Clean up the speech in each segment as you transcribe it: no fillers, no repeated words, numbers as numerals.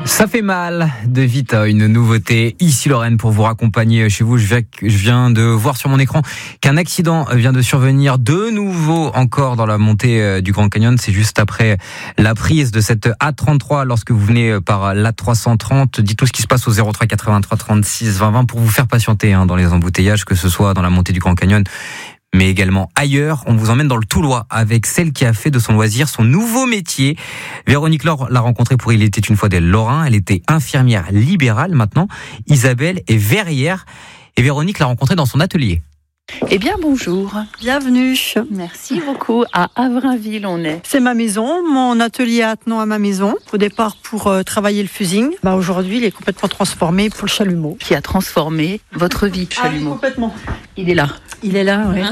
Ça fait mal de Vita, une nouveauté ici Lorraine pour vous raccompagner chez vous. Je viens de voir sur mon écran qu'un accident vient de survenir de nouveau encore dans la montée du Grand Canyon. C'est juste après la prise de cette A33 lorsque vous venez par l'A330. Dites-nous ce qui se passe au 03 83 36 20 20 pour vous faire patienter dans les embouteillages, que ce soit dans la montée du Grand Canyon mais également ailleurs. On vous emmène dans le Toulois avec celle qui a fait de son loisir son nouveau métier. Véronique Laure l'a rencontrée pour Il était une fois des Lorrains. Elle était infirmière libérale. Maintenant, Isabelle est verrière et Véronique l'a rencontrée dans son atelier. Eh bien, bonjour. Bienvenue. Merci beaucoup. À Avrainville, on est. C'est ma maison, mon atelier attenant à ma maison. Au départ pour travailler le fusing. Aujourd'hui, il est complètement transformé pour le chalumeau. Qui a transformé votre vie, chalumeau. Complètement. Il est là. Il est là, oui.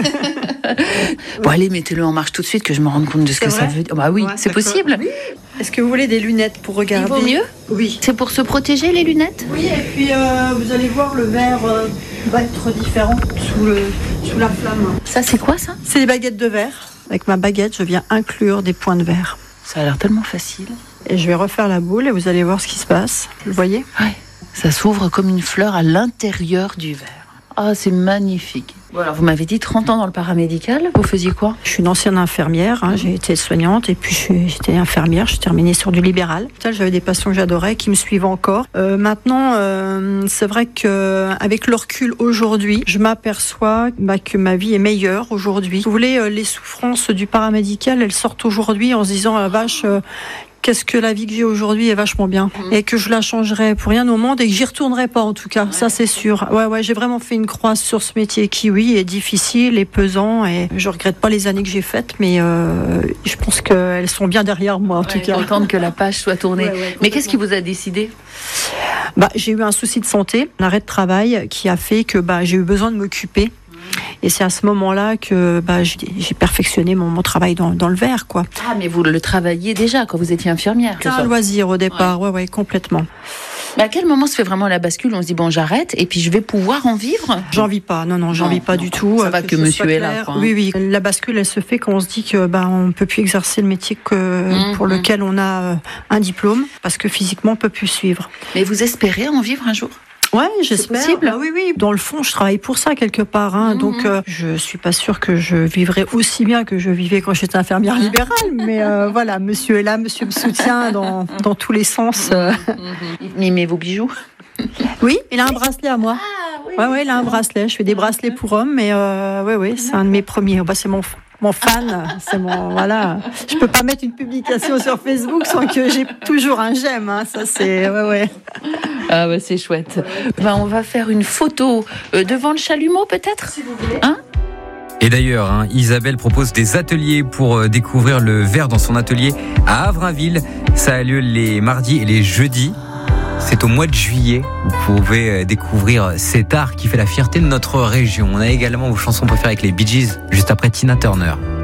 Bon, allez, mettez-le en marche tout de suite que je me rende compte de ce que ça veut dire. Bah oui, ouais, c'est possible. Oui. Est-ce que vous voulez des lunettes pour regarder? Il vaut mieux? Oui. C'est pour se protéger, les lunettes? Oui, et puis vous allez voir, le verre va être différent sous la flamme. Ça, c'est quoi, ça? C'est des baguettes de verre. Avec ma baguette, je viens inclure des points de verre. Ça a l'air tellement facile. Et je vais refaire la boule et vous allez voir ce qui se passe. Vous voyez? Ouais. Ça s'ouvre comme une fleur à l'intérieur du verre. Ah, c'est magnifique. Bon, alors, vous m'avez dit 30 ans dans le paramédical. Vous faisiez quoi? Je suis une ancienne infirmière. J'ai été soignante et puis j'étais infirmière. Je suis terminée sur du libéral. J'avais des patients que j'adorais qui me suivent encore. Maintenant, c'est vrai qu'avec le recul aujourd'hui, je m'aperçois que ma vie est meilleure aujourd'hui. Vous voulez, les souffrances du paramédical, elles sortent aujourd'hui en se disant la vache. Qu'est-ce que la vie que j'ai aujourd'hui est vachement bien et que je la changerai pour rien au monde et que j'y retournerai pas en tout cas, ça c'est sûr. Ouais, j'ai vraiment fait une croix sur ce métier qui, oui, est difficile et pesant et je regrette pas les années que j'ai faites, mais je pense qu'elles sont bien derrière moi en tout cas. Contente que la page soit tournée. Mais qu'est-ce qui vous a décidé? J'ai eu un souci de santé, un arrêt de travail qui a fait que j'ai eu besoin de m'occuper. Et c'est à ce moment-là que j'ai perfectionné mon travail dans le verre, quoi. Ah, mais vous le travailliez déjà quand vous étiez infirmière? C'est un loisir au départ, ouais, complètement. Mais à quel moment se fait vraiment la bascule? On se dit bon, j'arrête et puis je vais pouvoir en vivre? J'en vis pas, non, j'en vis pas du tout. Ça va que monsieur est là, quoi. Oui, la bascule, elle se fait quand on se dit que on peut plus exercer le métier pour lequel on a un diplôme, parce que physiquement on peut plus suivre. Mais vous espérez en vivre un jour? Ouais, j'espère. C'est possible. Oui. Dans le fond, je travaille pour ça quelque part. Donc, je suis pas sûre que je vivrai aussi bien que je vivais quand j'étais infirmière libérale. Mais voilà, monsieur est là, monsieur me soutient dans tous les sens. Il met vos bijoux? Oui, il a un bracelet à moi. Ah, oui. Ouais, il a un bracelet. Je fais des bracelets pour hommes, mais oui, c'est un de mes premiers. C'est mon fan, c'est voilà. Je peux pas mettre une publication sur Facebook sans que j'ai toujours un j'aime. Ça c'est ouais. Ah c'est chouette. On va faire une photo devant le chalumeau peut-être, si vous voulez. Et d'ailleurs, Isabelle propose des ateliers pour découvrir le verre dans son atelier à Avrainville. Ça a lieu les mardis et les jeudis. C'est au mois de juillet. Vous pouvez découvrir cet art qui fait la fierté de notre région. On a également vos chansons préférées avec les Bee Gees, juste après Tina Turner.